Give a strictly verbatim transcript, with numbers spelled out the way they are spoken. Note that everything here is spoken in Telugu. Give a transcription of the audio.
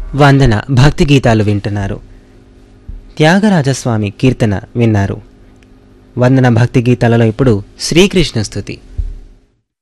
వందన భక్తి గీతాలు వింటున్నారు. త్యాగరాజస్వామి కీర్తన విన్నారు. వందన భక్తి గీతాలలో ఇప్పుడు శ్రీకృష్ణ స్తుతి.